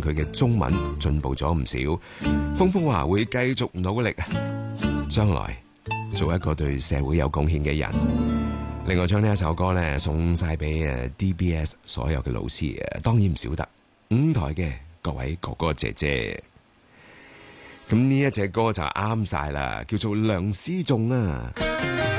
佢嘅中文進步咗唔少。峰峰話會繼續努力，將來做一個對社會有貢獻嘅人。另外將呢一首歌咧送晒俾DBS 所有嘅老師，當然唔少得5台嘅各位哥哥姐姐。咁呢一隻歌就啱晒啦，叫做梁思頌啊。